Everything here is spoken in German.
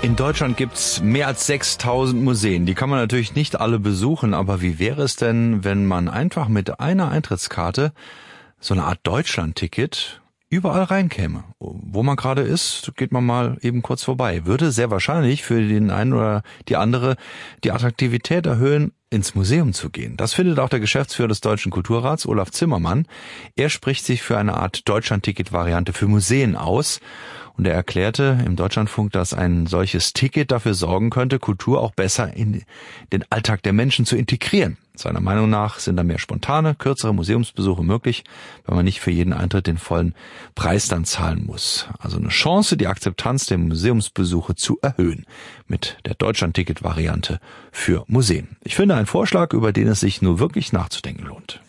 In Deutschland gibt's mehr als 6000 Museen. Die kann man natürlich nicht alle besuchen, aber wie wäre es denn, wenn man einfach mit einer Eintrittskarte, so eine Art Deutschland-Ticket, überall reinkäme? Wo man gerade ist, geht man mal eben kurz vorbei. Würde sehr wahrscheinlich für den einen oder die andere die Attraktivität erhöhen, ins Museum zu gehen. Das findet auch der Geschäftsführer des Deutschen Kulturrats, Olaf Zimmermann. Er spricht sich für eine Art Deutschland-Ticket-Variante für Museen aus. Und er erklärte im Deutschlandfunk, dass ein solches Ticket dafür sorgen könnte, Kultur auch besser in den Alltag der Menschen zu integrieren. Seiner Meinung nach sind da mehr spontane, kürzere Museumsbesuche möglich, weil man nicht für jeden Eintritt den vollen Preis dann zahlen muss. Also eine Chance, die Akzeptanz der Museumsbesuche zu erhöhen mit der Deutschland-Ticket-Variante für Museen. Ich finde einen Vorschlag, über den es sich nur wirklich nachzudenken lohnt.